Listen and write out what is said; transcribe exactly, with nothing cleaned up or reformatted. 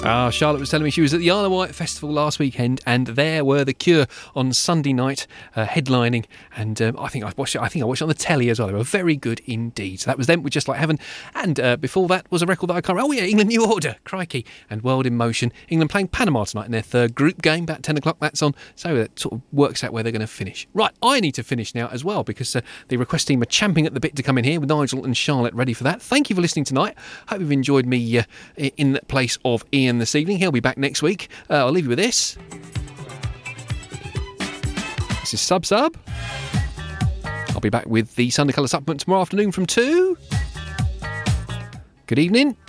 Ah, Charlotte was telling me she was at the Isle of Wight Festival last weekend, and there were The Cure on Sunday night, uh, headlining. And um, I think I watched it. I think I watched it on the telly as well. They were very good indeed. So that was them with Just Like Heaven. And uh, before that was a record that I can't remember. Oh yeah, England New Order, crikey, and World in Motion. England playing Panama tonight in their third group game. About ten o'clock. That's on. So that sort of works out where they're going to finish. Right, I need to finish now as well because uh, the request team are champing at the bit to come in here with Nigel and Charlotte ready for that. Thank you for listening tonight. Hope you've enjoyed me uh, in the place of Ian this evening. He'll be back next week. Uh, I'll leave you with this. This is Sub Sub. I'll be back with the Sunday Colour Supplement tomorrow afternoon from two. Good evening.